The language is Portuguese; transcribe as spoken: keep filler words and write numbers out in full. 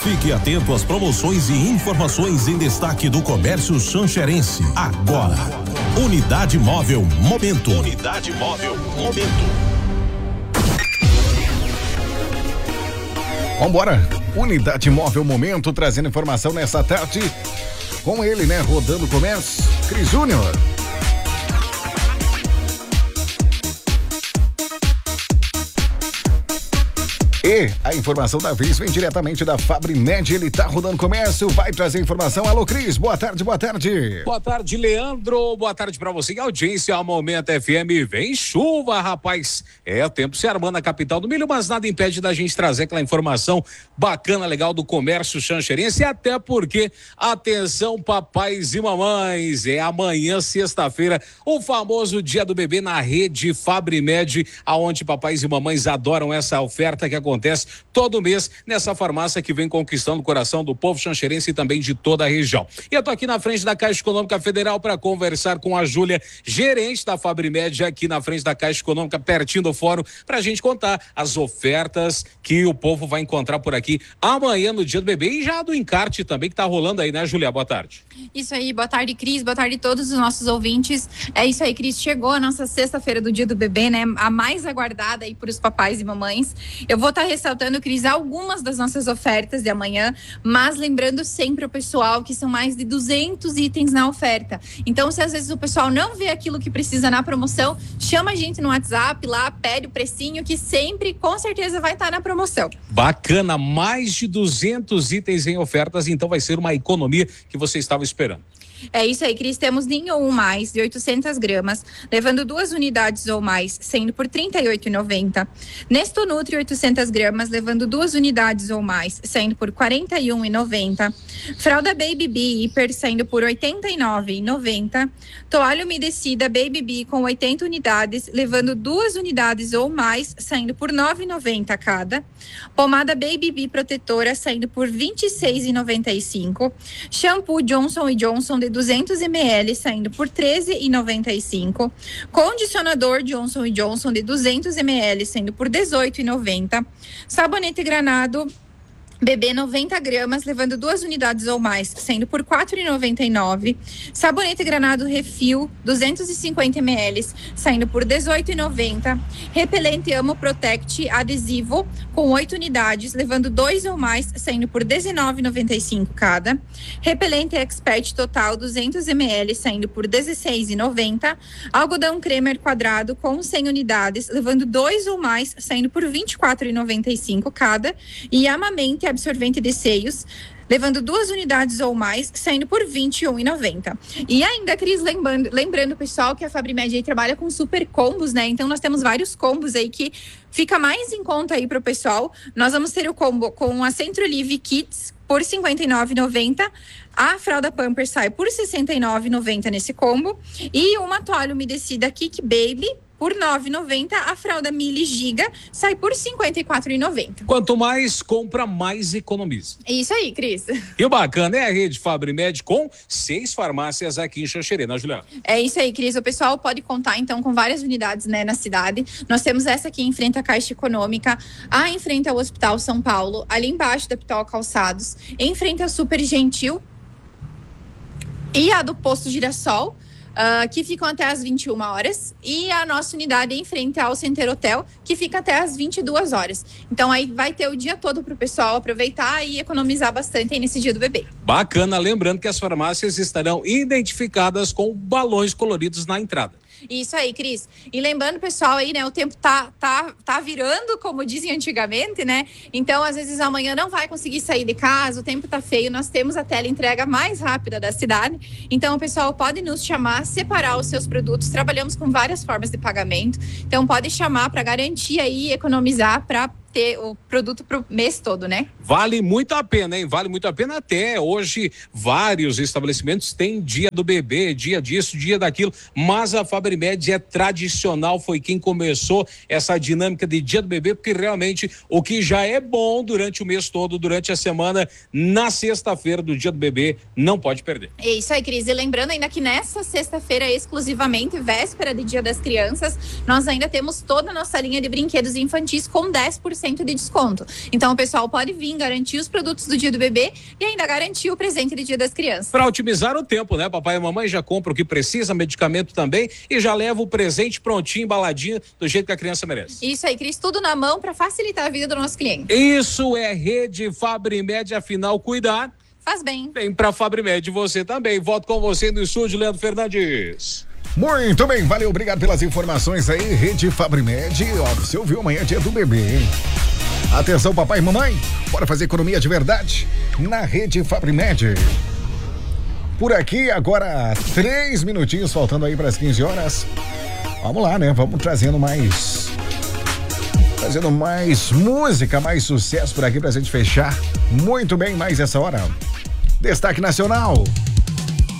Fique atento às promoções e informações em destaque do comércio xanxerense. Agora, Unidade Móvel Momento. Unidade Móvel Momento. Vambora, Unidade Móvel Momento, trazendo informação nessa tarde com ele, né? Rodando o comércio, Cris Júnior. E a informação da vez vem diretamente da Fabrimed, ele tá rodando comércio, vai trazer informação. Alô, Cris, boa tarde, boa tarde. Boa tarde, Leandro, boa tarde pra você. Audiência, ao Momento F M, vem chuva, rapaz. É, o tempo se armando na capital do milho, mas nada impede da gente trazer aquela informação bacana, legal do comércio xanxerense, até porque, atenção, papais e mamães, é amanhã, sexta-feira, o famoso Dia do Bebê na rede Fabrimed, aonde papais e mamães adoram essa oferta que acontece acontece todo mês nessa farmácia que vem conquistando o coração do povo xanxerense e também de toda a região. E eu tô aqui na frente da Caixa Econômica Federal para conversar com a Júlia, gerente da Fabrimed, aqui na frente da Caixa Econômica, pertinho do fórum, para a gente contar as ofertas que o povo vai encontrar por aqui amanhã no Dia do Bebê e já do encarte também que tá rolando aí, né, Júlia? Boa tarde. Isso aí, boa tarde, Cris, boa tarde a todos os nossos ouvintes. É isso aí, Cris, chegou a nossa sexta-feira do Dia do Bebê, né? A mais aguardada aí por os papais e mamães. Eu vou estar ressaltando, Cris, algumas das nossas ofertas de amanhã, mas lembrando sempre o pessoal que são mais de duzentos itens na oferta. Então, se às vezes o pessoal não vê aquilo que precisa na promoção, chama a gente no WhatsApp lá, pede o precinho que sempre, com certeza, vai estar na promoção. Bacana, mais de duzentos itens em ofertas, então vai ser uma economia que você estava esperando. É isso aí, Cris, temos ninho ou mais de oitocentas gramas, levando duas unidades ou mais, sendo por trinta e oito reais e noventa centavos. Nestonutri oitocentas gramas, levando duas unidades ou mais, saindo por quarenta e um reais e noventa centavos. Fralda Baby Bee Hiper, saindo por oitenta e nove reais e noventa centavos. Toalha umedecida Baby Bee com oitenta unidades, levando duas unidades ou mais, saindo por nove reais e noventa centavos cada. Pomada Baby Bee protetora, saindo por vinte e seis reais e noventa e cinco centavos. Shampoo Johnson e Johnson de duzentos mililitros, saindo por treze reais e noventa e cinco centavos. Condicionador Johnson e Johnson de duzentos mililitros, saindo por dezoito reais e noventa centavos. Sabonete Granado Bebê noventa gramas, levando duas unidades ou mais, sendo por quatro reais e noventa e nove centavos. Sabonete Granado Refil, duzentos e cinquenta mililitros, saindo por dezoito reais e noventa centavos. Repelente Amo Protect adesivo com oito unidades, levando dois ou mais, saindo por dezenove reais e noventa e cinco centavos cada. Repelente Expert Total, duzentos mililitros, saindo por dezesseis reais e noventa centavos. Algodão Cremer quadrado com cem unidades, levando dois ou mais, saindo por vinte e quatro reais e noventa e cinco centavos cada. E Amamente absorvente de seios, levando duas unidades ou mais, saindo por vinte e um reais e noventa centavos. E ainda, Cris, lembrando, lembrando, pessoal, que a Fabrimed aí trabalha com super combos, né? Então, nós temos vários combos aí que fica mais em conta aí pro pessoal. Nós vamos ter o combo com a Centrolive Kids por cinquenta e nove reais e noventa centavos. A fralda Pampers sai por sessenta e nove reais e noventa centavos nesse combo. E uma toalha umedecida Kick Baby por nove reais e noventa centavos. A fralda Mili Giga sai por cinquenta e quatro reais e noventa centavos. Quanto mais compra, mais economiza. Isso aí, Cris. E o bacana é a rede Fabrimed com seis farmácias aqui em Xanxerê, né, Juliana? É isso aí, Cris. O pessoal pode contar, então, com várias unidades, né, na cidade. Nós temos essa aqui em frente à Caixa Econômica, a em frente ao Hospital São Paulo, ali embaixo da Pitol Calçados, em frente ao Super Gentil e a do Posto Girassol, Uh, que ficam até às vinte e uma horas, e a nossa unidade em frente ao Center Hotel, que fica até às vinte e duas horas. Então aí vai ter o dia todo para o pessoal aproveitar e economizar bastante aí nesse Dia do Bebê. Bacana, lembrando que as farmácias estarão identificadas com balões coloridos na entrada. Isso aí, Cris. E lembrando, pessoal, aí, né, o tempo tá, tá, tá virando, como dizem antigamente, né? Então, às vezes, amanhã não vai conseguir sair de casa, o tempo tá feio, nós temos a teleentrega mais rápida da cidade. Então, o pessoal pode nos chamar, separar os seus produtos. Trabalhamos com várias formas de pagamento. Então, pode chamar para garantir aí e economizar para ter o produto pro mês todo, né? Vale muito a pena, hein? Vale muito a pena. Até hoje, vários estabelecimentos têm dia do bebê, dia disso, dia daquilo, mas a Fabrimed é tradicional, foi quem começou essa dinâmica de dia do bebê, porque realmente o que já é bom durante o mês todo, durante a semana, na sexta-feira do dia do bebê, não pode perder. É isso aí, Cris. E lembrando ainda que nessa sexta-feira, exclusivamente, véspera de Dia das Crianças, nós ainda temos toda a nossa linha de brinquedos infantis com dez por cento cento de desconto. Então o pessoal pode vir garantir os produtos do dia do bebê e ainda garantir o presente do dia das crianças. Para otimizar o tempo, né? Papai e mamãe já compram o que precisa, medicamento também, e já leva o presente prontinho, embaladinho, do jeito que a criança merece. Isso aí, Cris, tudo na mão para facilitar a vida do nosso cliente. Isso é Rede Fabrimed, afinal, cuidar faz bem. Vem pra Fabrimed você também. Volto com você no estúdio, Leandro Fernandes. Muito bem, valeu, obrigado pelas informações aí, Rede Fabrimed. Ó, você ouviu, amanhã é dia do bebê, hein? Atenção, papai e mamãe, bora fazer economia de verdade na Rede Fabrimed. Por aqui, agora três minutinhos faltando aí para as quinze horas. Vamos lá, né? Vamos trazendo mais... Trazendo mais música, mais sucesso por aqui pra gente fechar muito bem mais essa hora. Destaque nacional.